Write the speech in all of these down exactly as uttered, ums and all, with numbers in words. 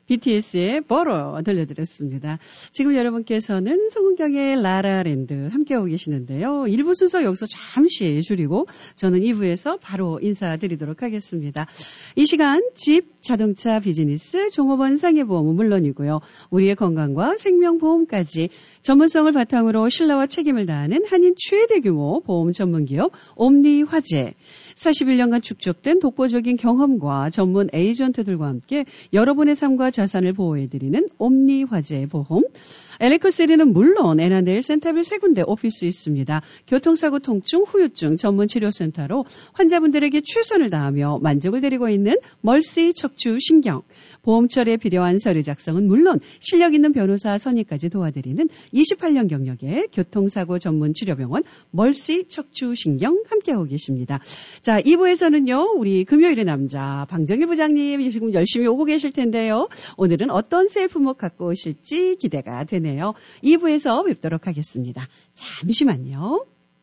비티에스의 버러 들려드렸습니다. 지금 여러분께서는 송은경의 라라랜드 함께하고 계시는데요. 일 부 순서 여기서 잠시 줄이고 저는 이 부에서 바로 인사드리도록 하겠습니다. 이 시간 집, 자동차, 비즈니스, 종업원 상해보험은 물론이고요. 우리의 건강과 생명보험까지 전문성을 바탕으로 신뢰와 책임을 다하는 한인 최대 규모 보험 전문기업 옴니화재. 사십일 년간 축적된 독보적인 경험과 전문 에이전트들과 함께 여러분의 삶과 자산을 보호해드리는 옴니화재 보험. 엘리코시리는 물론 애나네일 센터빌 세 군데 오피스 있습니다. 교통사고 통증, 후유증 전문치료센터로 환자분들에게 최선을 다하며 만족을 드리고 있는 멀시 척추신경. 보험 처리에 필요한 서류 작성은 물론 실력 있는 변호사 선임까지 도와드리는 이십팔 년 경력의 교통사고 전문치료병원 멀시 척추신경 함께하고 계십니다. 자, 이 부에서는요. 우리 금요일의 남자 방정일 부장님 지금 열심히 오고 계실 텐데요. 오늘은 어떤 셀프목 갖고 오실지 기대가 되네요. 이 부에서 뵙도록 하겠습니다. 잠시만요.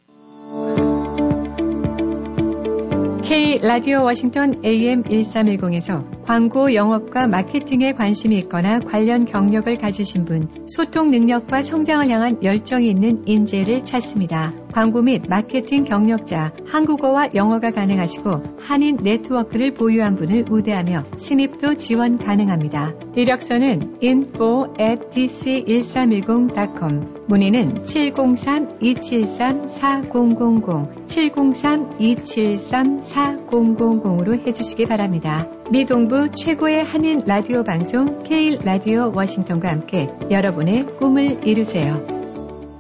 K 라디오 워싱턴 에이엠 일삼일공에서 광고 영업과 마케팅에 관심이 있거나 관련 경력을 가지신 분, 소통 능력과 성장을 향한 열정이 있는 인재를 찾습니다. 광고 및 마케팅 경력자, 한국어와 영어가 가능하시고 한인 네트워크를 보유한 분을 우대하며 신입도 지원 가능합니다. 이력서는 info at 디씨 일삼일공 닷컴, 문의는 칠공삼 이칠삼 사공공공, 칠공삼 이칠삼 사공공공으로 해주시기 바랍니다. 미동부 최고의 한인 라디오 방송 K 라디오 워싱턴과 함께 여러분의 꿈을 이루세요.